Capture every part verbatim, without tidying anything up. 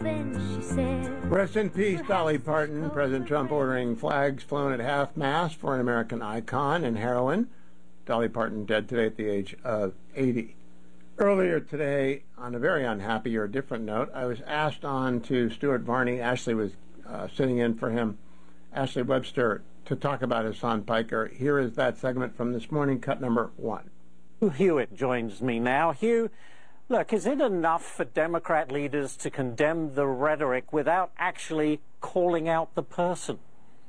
open, she said. Rest in peace, Dolly Parton. President Trump ordering flags flown at half-mast for an American icon and heroine. Dolly Parton dead today at the age of eighty. Earlier today, on a very unhappy or different note, I was asked on to Stuart Varney. Ashley was uh, sitting in for him, Ashley Webster, to talk about Hasan Piker. Here is that segment from this morning, cut number one. Hugh Hewitt joins me now. Hugh, look, is it enough for Democrat leaders to condemn the rhetoric without actually calling out the person?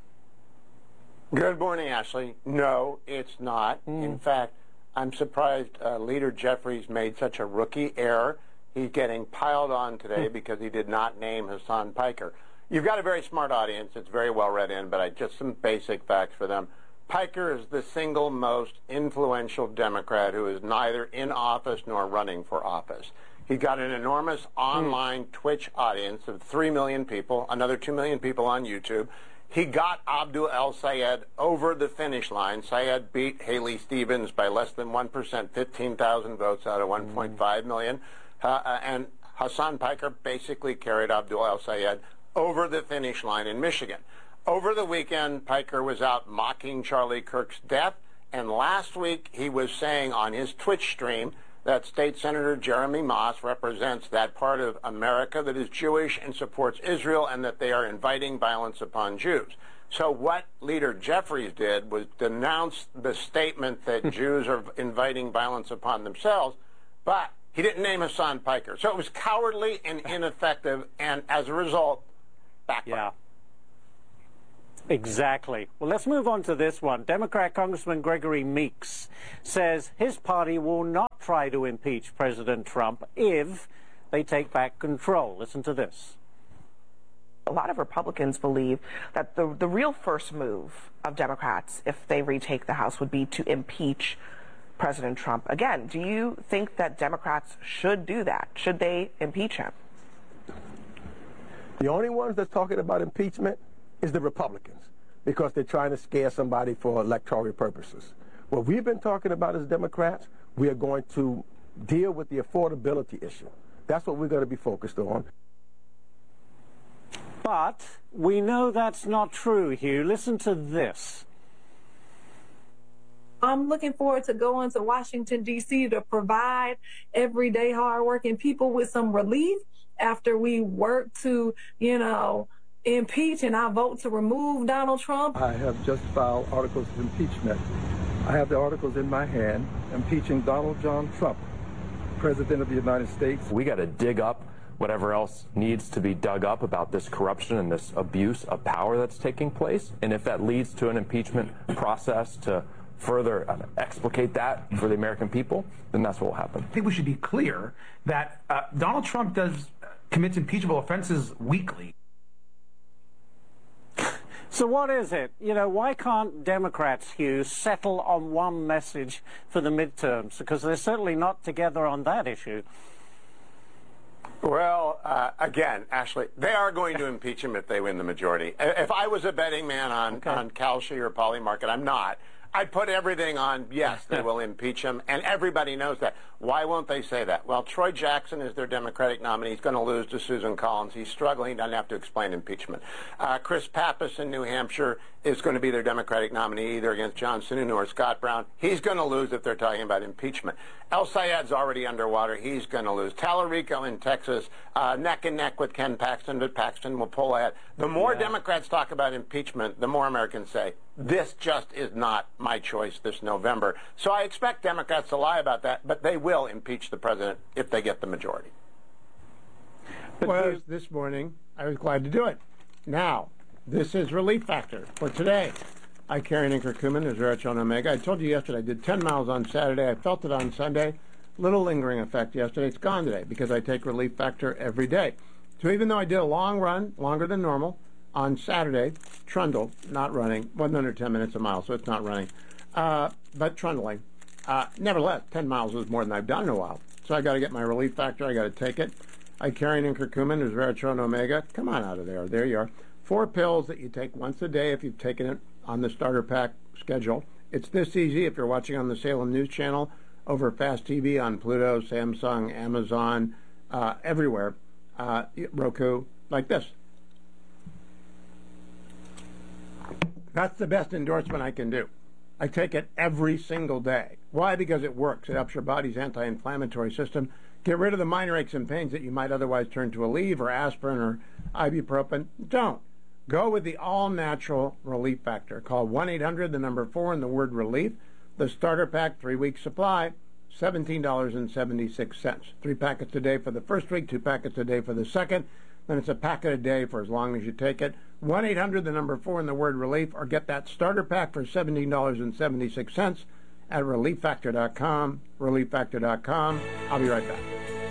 Good morning, Ashley. No, it's not. Mm. In fact, I'm surprised uh, Leader Jeffries made such a rookie error. He's getting piled on today because he did not name Hasan Piker. You've got a very smart audience. It's very well read in, but I just some basic facts for them. Piker is the single most influential Democrat who is neither in office nor running for office. He got an enormous online mm. Twitch audience of three million people, another two million people on YouTube. He got Abdul El-Sayed over the finish line. Sayed beat Haley Stevens by less than one percent, fifteen thousand votes out of one point five million. Uh, and Hasan Piker basically carried Abdul El-Sayed over the finish line in Michigan. Over the weekend, Piker was out mocking Charlie Kirk's death, and last week he was saying on his Twitch stream that State Senator Jeremy Moss represents that part of America that is Jewish and supports Israel, and that they are inviting violence upon Jews. So what Leader Jeffries did was denounce the statement that Jews are inviting violence upon themselves, but he didn't name Hasan Piker. So it was cowardly and ineffective, and as a result, backfired. Yeah. Exactly. Well, let's move on to this one. Democrat Congressman Gregory Meeks says his party will not try to impeach President Trump if they take back control. Listen to this. A lot of Republicans believe that the, the real first move of Democrats, if they retake the House, would be to impeach President Trump. Again, do you think that Democrats should do that? Should they impeach him? The only ones that's talking about impeachment is the Republicans, because they're trying to scare somebody for electoral purposes. What we've been talking about as Democrats, we are going to deal with the affordability issue. That's what we're going to be focused on. But we know that's not true, Hugh. Listen to this. I'm looking forward to going to Washington, D C to provide everyday hardworking people with some relief after we work to, you know, impeach and I vote to remove Donald Trump. I have just filed articles of impeachment. I have the articles in my hand impeaching Donald John Trump, President of the United States. We got to dig up whatever else needs to be dug up about this corruption and this abuse of power that's taking place. And if that leads to an impeachment process to further uh, explicate that for the American people, then that's what will happen. I think we should be clear that uh, Donald Trump does uh, commits impeachable offenses weekly. So what is it? You know, why can't Democrats, Hugh, settle on one message for the midterms? Because they're certainly not together on that issue. Well, uh, again, Ashley, they are going to impeach him if they win the majority. If I was a betting man on, okay. on Kalshi or Polymarket, I'm not. I'd put everything on, yes, they will impeach him, and everybody knows that. Why won't they say that? Well, Troy Jackson is their Democratic nominee. He's going to lose to Susan Collins. He's struggling. He doesn't have to explain impeachment. Uh, Chris Pappas in New Hampshire is going to be their Democratic nominee, either against John Sununu or Scott Brown. He's going to lose if they're talking about impeachment. El-Sayed's already underwater. He's going to lose. Tallarico in Texas, uh, neck and neck with Ken Paxton, but Paxton will pull ahead. The more yeah. Democrats talk about impeachment, the more Americans say, this just is not my choice this November. So I expect Democrats to lie about that, but they will impeach the president if they get the majority. But well, this morning, I was glad to do it. Now, this is Relief Factor for today. I carry an curcumin, as Resveratrol Omega. I told you yesterday I did ten miles on Saturday. I felt it on Sunday. Little lingering effect yesterday. It's gone today because I take Relief Factor every day. So even though I did a long run, longer than normal, on Saturday, trundle, not running, wasn't under ten minutes a mile, so it's not running, uh, but trundling. Uh, nevertheless, ten miles was more than I've done in a while. So I got to get my Relief Factor. I got to take it. I carry an curcumin, Resveratrol Omega. Come on out of there. There you are. Four pills that you take once a day if you've taken it on the starter pack schedule. It's this easy if you're watching on the Salem News Channel, over Fast T V, on Pluto, Samsung, Amazon, uh, everywhere. uh, Roku, like this. That's the best endorsement I can do. I take it every single day. Why? Because it works. It helps your body's anti-inflammatory system get rid of the minor aches and pains that you might otherwise turn to Aleve or aspirin or ibuprofen. Don't. Go with the all-natural Relief Factor. Call one eight hundred, the number four, and the word relief. The starter pack, three-week supply, seventeen dollars and seventy-six cents. Three packets a day for the first week, two packets a day for the second. Then it's a packet a day for as long as you take it. one eight hundred, the number four, and the word relief, or get that starter pack for seventeen dollars and seventy-six cents at relief factor dot com, relief factor dot com. I'll be right back.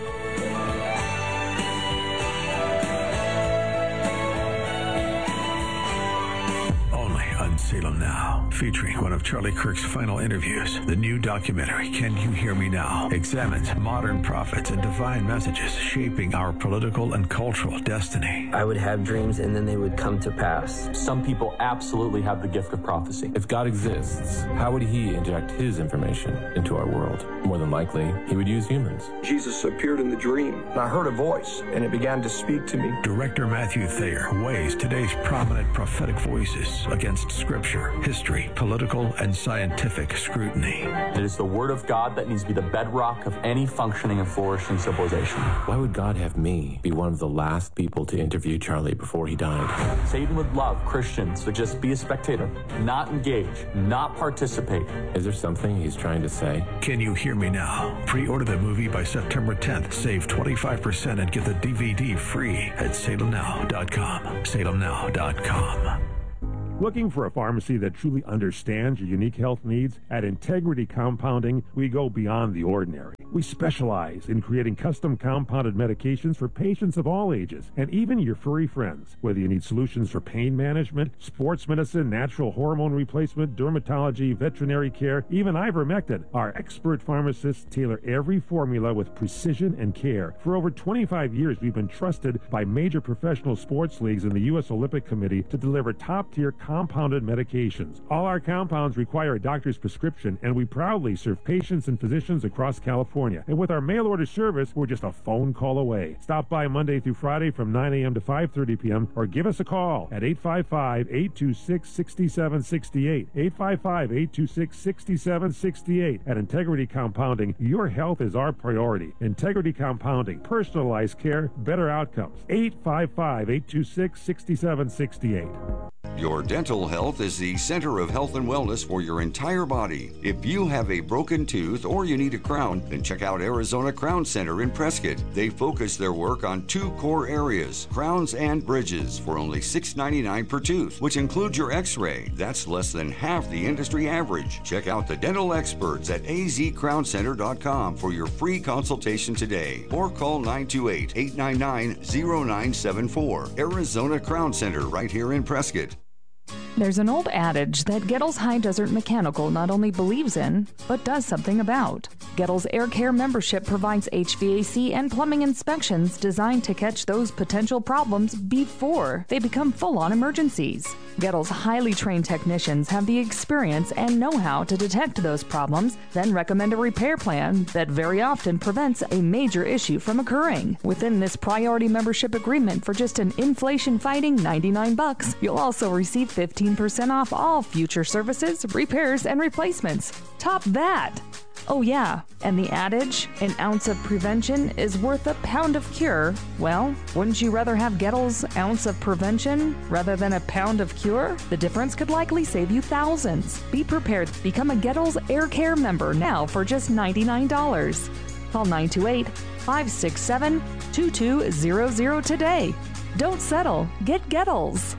Salem Now, featuring one of Charlie Kirk's final interviews. The new documentary, Can You Hear Me Now?, examines modern prophets and divine messages shaping our political and cultural destiny. I would have dreams and then they would come to pass. Some people absolutely have the gift of prophecy. If God exists, how would he inject his information into our world? More than likely, he would use humans. Jesus appeared in the dream, and I heard a voice, and it began to speak to me. Director Matthew Thayer weighs today's prominent prophetic voices against Scripture, history, political, and scientific scrutiny. It is the Word of God that needs to be the bedrock of any functioning and flourishing civilization. Why would God have me be one of the last people to interview Charlie before he died? Satan would love Christians to just be a spectator, not engage, not participate. Is there something he's trying to say? Can You Hear Me Now? Pre-order the movie by September tenth. Save twenty-five percent and get the D V D free at salem now dot com. salem now dot com. Looking for a pharmacy that truly understands your unique health needs? At Integrity Compounding, we go beyond the ordinary. We specialize in creating custom compounded medications for patients of all ages, and even your furry friends. Whether you need solutions for pain management, sports medicine, natural hormone replacement, dermatology, veterinary care, even ivermectin, our expert pharmacists tailor every formula with precision and care. For over twenty-five years, we've been trusted by major professional sports leagues and the U S Olympic Committee to deliver top-tier compounded medications. All our compounds require a doctor's prescription, and we proudly serve patients and physicians across California. And with our mail order service, we're just a phone call away. Stop by Monday through Friday from nine a.m. to five thirty p.m. or give us a call at eight five five, eight two six, six seven six eight. eight five five, eight two six, six seven six eight. At Integrity Compounding, your health is our priority. Integrity Compounding, personalized care, better outcomes. eight five five, eight two six, six seven six eight. Your dental health is the center of health and wellness for your entire body. If you have a broken tooth or you need a crown, then check out Arizona Crown Center in Prescott. They focus their work on two core areas, crowns and bridges, for only six ninety-nine per tooth, which includes your x-ray. That's less than half the industry average. Check out the dental experts at a z crown center dot com for your free consultation today, or call nine two eight, eight nine nine, zero nine seven four. Arizona Crown Center, right here in Prescott. There's an old adage that Gettles High Desert Mechanical not only believes in, but does something about. Gettles Air Care membership provides H V A C and plumbing inspections designed to catch those potential problems before they become full-on emergencies. Gettles' highly trained technicians have the experience and know-how to detect those problems, then recommend a repair plan that very often prevents a major issue from occurring. Within this priority membership agreement for just an inflation-fighting ninety-nine bucks, you'll also receive fifteen percent off all future services, repairs, and replacements. Top that! Oh yeah, and the adage, an ounce of prevention is worth a pound of cure. Well, wouldn't you rather have Gettles' ounce of prevention rather than a pound of cure? The difference could likely save you thousands. Be prepared to become a Gettles Air Care member now for just ninety-nine dollars. Call nine two eight, five six seven, two two zero zero today. Don't settle. Get Gettles.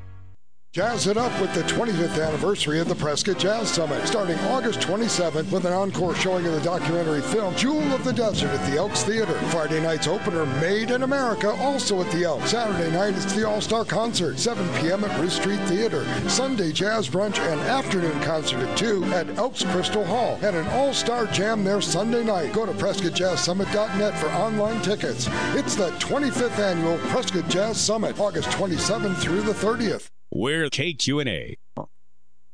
Jazz it up with the twenty-fifth anniversary of the Prescott Jazz Summit, starting August twenty-seventh with an encore showing of the documentary film Jewel of the Desert at the Elks Theater. Friday night's opener, Made in America, also at the Elks. Saturday night is the All-Star Concert, seven p.m. at Bruce Street Theater. Sunday jazz brunch and afternoon concert at two at Elks Crystal Hall. And an all-star jam there Sunday night. Go to prescott jazz summit dot net for online tickets. It's the twenty-fifth annual Prescott Jazz Summit, August twenty-seventh through the thirtieth. We're K Q N A.